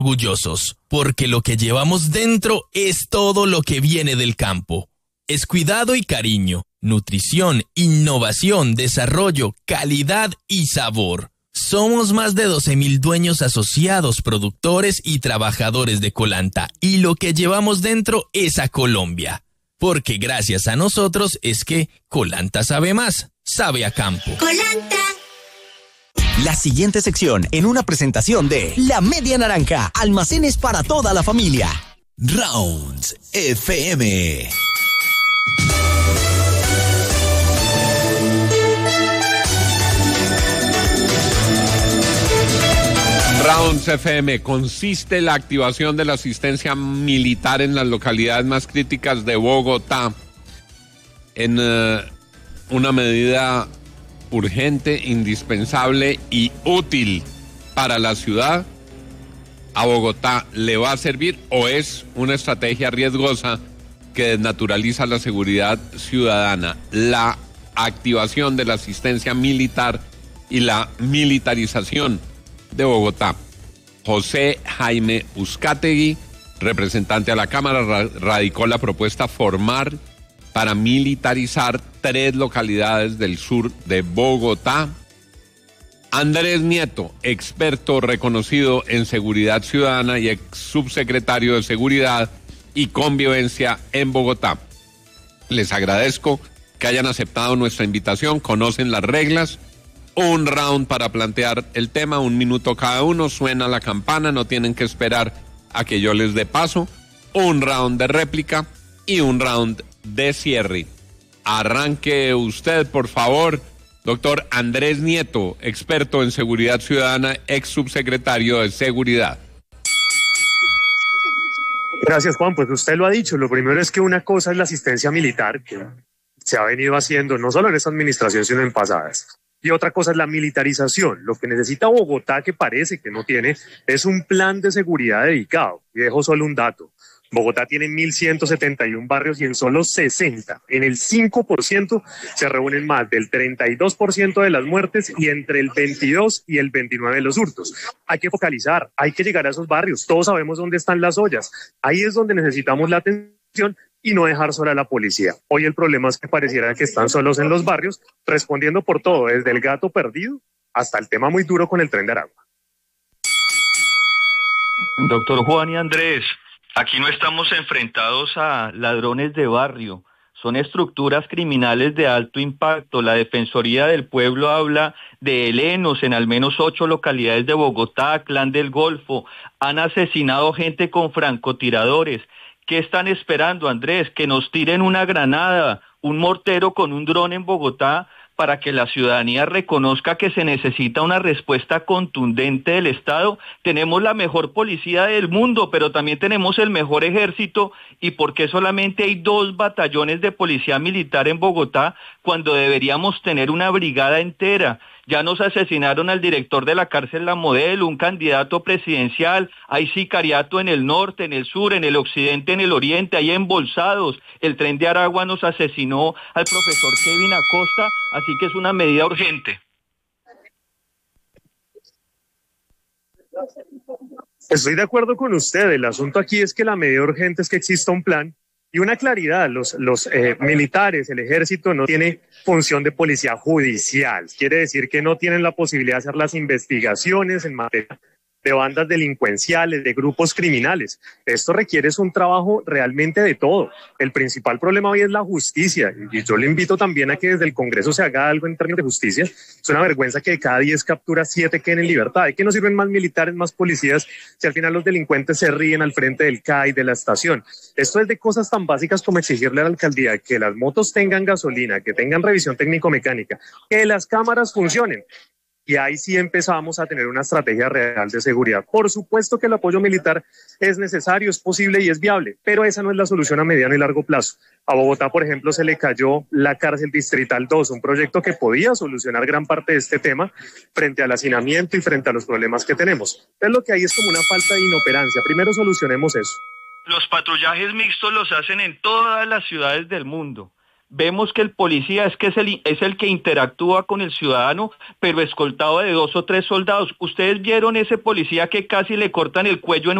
orgullosos, porque lo que llevamos dentro es todo lo que viene del campo. Es cuidado y cariño, nutrición, innovación, desarrollo, calidad y sabor. Somos más de 12,000 dueños asociados, productores y trabajadores de Colanta, y lo que llevamos dentro es a Colombia. Porque gracias a nosotros es que Colanta sabe más, sabe a campo. Colanta. La siguiente sección en una presentación de La Media Naranja, almacenes para toda la familia. Rounds FM. Rounds FM. Consiste la activación de la asistencia militar en las localidades más críticas de Bogotá en una medida urgente, indispensable y útil para la ciudad. ¿A Bogotá le va a servir o es una estrategia riesgosa que desnaturaliza la seguridad ciudadana? La activación de la asistencia militar y la militarización de Bogotá. José Jaime Uzcategui, representante a la Cámara, radicó la propuesta formar para militarizar 3 localidades del sur de Bogotá. Andrés Nieto, experto reconocido en seguridad ciudadana y ex subsecretario de Seguridad y Convivencia en Bogotá. Les agradezco que hayan aceptado nuestra invitación, conocen las reglas. Un round para plantear el tema, 1 minuto cada uno, suena la campana, no tienen que esperar a que yo les dé paso. Un round de réplica y un round de cierre. Arranque usted, por favor, doctor Andrés Nieto, experto en seguridad ciudadana, ex subsecretario de Seguridad. Gracias, Juan. Pues usted lo ha dicho. Lo primero es que una cosa es la asistencia militar, que se ha venido haciendo no solo en esta administración, sino en pasadas. Y otra cosa es la militarización. Lo que necesita Bogotá, que parece que no tiene, es un plan de seguridad dedicado. Y dejo solo un dato. Bogotá tiene 1.171 barrios y en solo 60, en el 5%, se reúnen más del 32% de las muertes y entre el 22 y el 29 de los hurtos. Hay que focalizar, hay que llegar a esos barrios. Todos sabemos dónde están las ollas. Ahí es donde necesitamos la atención y no dejar sola a la policía. Hoy el problema es que pareciera que están solos en los barrios, respondiendo por todo, desde el gato perdido hasta el tema muy duro con el Tren de Aragua. Doctor Juan y Andrés, aquí no estamos enfrentados a ladrones de barrio, son estructuras criminales de alto impacto. La Defensoría del Pueblo habla de helenos en al menos 8 localidades de Bogotá, Clan del Golfo, han asesinado gente con francotiradores. ¿Qué están esperando, Andrés? Que nos tiren una granada, un mortero con un dron en Bogotá para que la ciudadanía reconozca que se necesita una respuesta contundente del Estado. Tenemos la mejor policía del mundo, pero también tenemos el mejor ejército. ¿Y por qué solamente hay 2 batallones de policía militar en Bogotá cuando deberíamos tener una brigada entera? Ya nos asesinaron al director de la cárcel La Modelo, un candidato presidencial, hay sicariato en el norte, en el sur, en el occidente, en el oriente, hay embolsados. El Tren de Aragua nos asesinó al profesor Kevin Acosta, así que es una medida urgente. Estoy de acuerdo con usted. El asunto aquí es que la medida urgente es que exista un plan y una claridad. Los militares, el ejército no tiene función de policía judicial. Quiere decir que no tienen la posibilidad de hacer las investigaciones en materia de bandas delincuenciales, de grupos criminales. Esto requiere un trabajo realmente de todo. El principal problema hoy es la justicia, y yo le invito también a que desde el Congreso se haga algo en términos de justicia. Es una vergüenza que de cada 10 capturas 7 queden en libertad. ¿De qué nos sirven más militares, más policías, si al final los delincuentes se ríen al frente del CAI, de la estación? Esto es de cosas tan básicas como exigirle a la alcaldía que las motos tengan gasolina, que tengan revisión técnico-mecánica, que las cámaras funcionen. Y ahí sí empezamos a tener una estrategia real de seguridad. Por supuesto que el apoyo militar es necesario, es posible y es viable, pero esa no es la solución a mediano y largo plazo. A Bogotá, por ejemplo, se le cayó la cárcel Distrital 2, un proyecto que podía solucionar gran parte de este tema frente al hacinamiento y frente a los problemas que tenemos. Entonces lo que hay es como una falta de inoperancia. Primero solucionemos eso. Los patrullajes mixtos los hacen en todas las ciudades del mundo. vemos que el policía es el que interactúa con el ciudadano, pero escoltado de 2 o 3 soldados. ¿Ustedes vieron ese policía que casi le cortan el cuello en